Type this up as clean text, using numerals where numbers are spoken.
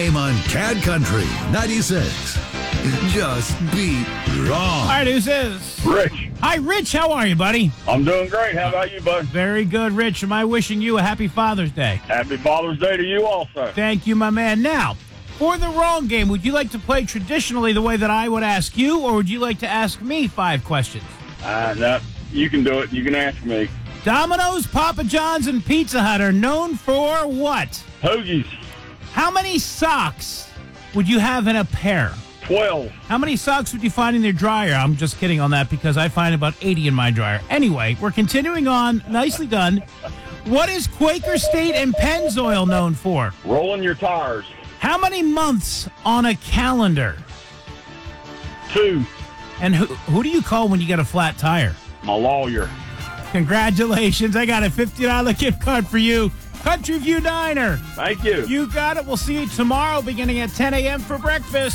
Game on Cad Country 96. Just beat wrong. All right, who's this? Rich. Hi, Rich. How are you, buddy? I'm doing great. How about you, bud? Very good, Rich. Am I wishing you a happy Father's Day? Happy Father's Day to you also. Thank you, my man. Now, for the wrong game, would you like to play traditionally the way that I would ask you, or would you like to ask me 5 questions? No, you can do it. You can ask me. Domino's, Papa John's, and Pizza Hut are known for what? Hoagies. How many socks would you have in a pair? 12. How many socks would you find in your dryer? I'm just kidding on that because I find about 80 in my dryer. Anyway, we're continuing on. Nicely done. What is Quaker State and Pennzoil known for? Rolling your tires. How many months on a calendar? 2. And who do you call when you get a flat tire? My lawyer. Congratulations. I got a $50 gift card for you. Country View Diner. Thank you. You got it. We'll see you tomorrow beginning at 10 a.m. for breakfast.